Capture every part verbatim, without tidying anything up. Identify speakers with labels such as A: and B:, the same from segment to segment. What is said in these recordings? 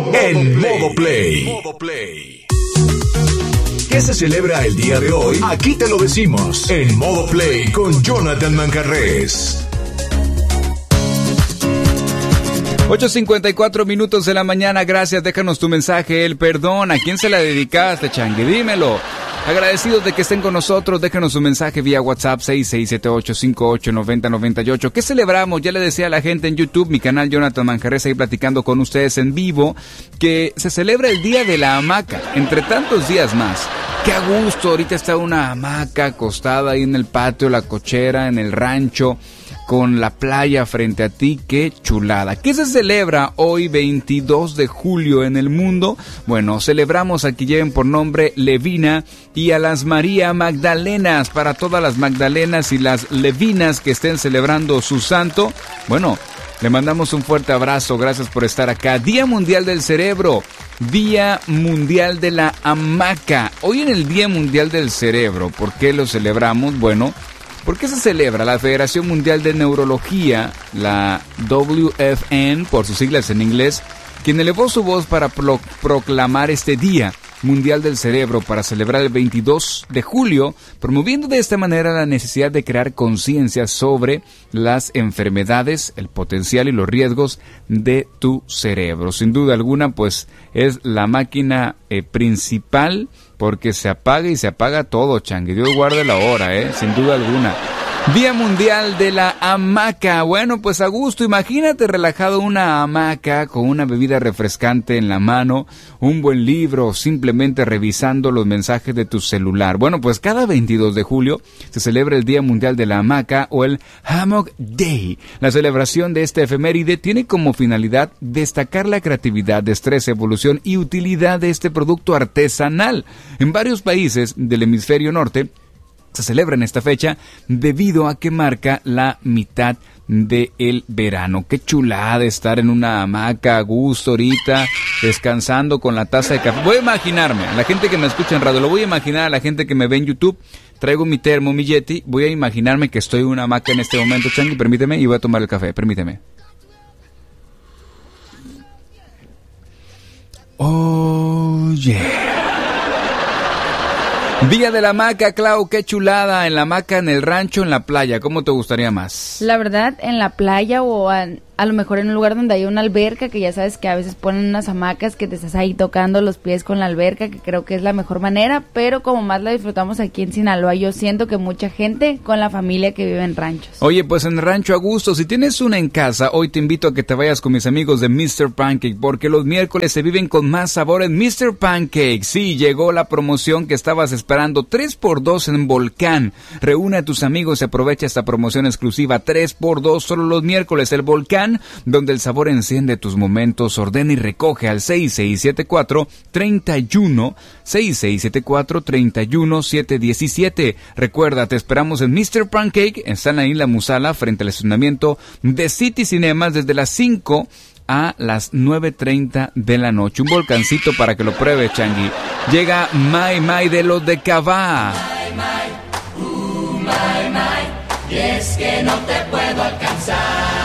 A: en Modo Play. ¿Qué se celebra el día de hoy? Aquí te lo decimos en Modo Play con Jonathan Manjarrés.
B: ocho cincuenta y cuatro minutos de la mañana, gracias, déjanos tu mensaje, el perdón, ¿a quién se la dedicaste, Changue? Dímelo. Agradecidos de que estén con nosotros, déjanos su mensaje vía WhatsApp seis seis siete ocho cinco ocho nueve cero nueve ocho. ¿Qué celebramos? Ya le decía a la gente en YouTube, mi canal Jonathan Manjarrés, ahí platicando con ustedes en vivo, que se celebra el Día de la Hamaca, entre tantos días más. Qué a gusto, ahorita está una hamaca acostada ahí en el patio, la cochera, en el rancho, con la playa frente a ti, qué chulada. ¿Qué se celebra hoy veintidós de julio en el mundo? Bueno, celebramos, aquí lleven por nombre Levina y a las María Magdalenas. Para todas las Magdalenas y las Levinas que estén celebrando su santo, bueno, le mandamos un fuerte abrazo, gracias por estar acá. Día Mundial del Cerebro, Día Mundial de la Hamaca. Hoy en el Día Mundial del Cerebro, ¿por qué lo celebramos? Bueno, ¿por qué se celebra? La Federación Mundial de Neurología, la W F N, por sus siglas en inglés, quien elevó su voz para pro- proclamar este Día Mundial del Cerebro para celebrar el veintidós de julio, promoviendo de esta manera la necesidad de crear conciencia sobre las enfermedades, el potencial y los riesgos de tu cerebro. Sin duda alguna, pues es la máquina eh, principal, porque se apaga y se apaga todo, Changue. Dios guarde la hora, eh, sin duda alguna. Día Mundial de la Hamaca. Bueno, pues a gusto, imagínate relajado una hamaca con una bebida refrescante en la mano, un buen libro, simplemente revisando los mensajes de tu celular. Bueno, pues cada veintidós de julio se celebra el Día Mundial de la Hamaca o el Hammock Day. La celebración de este efeméride tiene como finalidad destacar la creatividad, destreza, evolución y utilidad de este producto artesanal. En varios países del hemisferio norte se celebra en esta fecha debido a que marca la mitad del verano. Qué chulada estar en una hamaca a gusto ahorita, descansando con la taza de café. Voy a imaginarme, a la gente que me escucha en radio, lo voy a imaginar a la gente que me ve en YouTube. Traigo mi termo, mi Yeti, voy a imaginarme que estoy en una hamaca en este momento, Changi, permíteme, y voy a tomar el café, permíteme. Oh, yeah. Día de la hamaca, Clau, qué chulada, en la hamaca, en el rancho, en la playa, ¿cómo te gustaría más?
C: La verdad, en la playa o a, a lo mejor en un lugar donde hay una alberca, que ya sabes que a veces ponen unas hamacas que te estás ahí tocando los pies con la alberca, que creo que es la mejor manera, pero como más la disfrutamos aquí en Sinaloa, yo siento que mucha gente con la familia que vive en ranchos.
B: Oye, pues en rancho a gusto, si tienes una en casa, hoy te invito a que te vayas con mis amigos de mister Pancake, porque los miércoles se viven con más sabor en mister Pancake. Sí, llegó la promoción que estabas esperando. tres por dos en Volcán. Reúne a tus amigos y aprovecha esta promoción exclusiva tres por dos solo los miércoles. El Volcán, donde el sabor enciende tus momentos. Ordena y recoge al seis seis siete cuatro, tres uno seis seis siete cuatro, tres uno siete uno siete. Recuerda, te esperamos en mister Pancake, en la Isla Musala, frente al estacionamiento de City Cinemas, desde las cinco a las nueve treinta de la noche. Un volcancito para que lo pruebes, Changi. Llega Mai Mai de los de Cabá.
D: Mai Mai, uh, Mai Mai, y es que no te puedo alcanzar.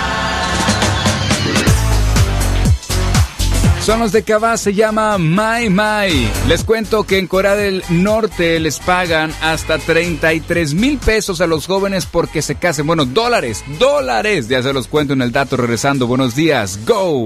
B: Son los de Cabá, se llama Mai Mai. Les cuento que en Corea del Norte les pagan hasta treinta y tres mil pesos a los jóvenes porque se casen. Bueno, dólares, dólares. Ya se los cuento en el dato regresando. Buenos días, go.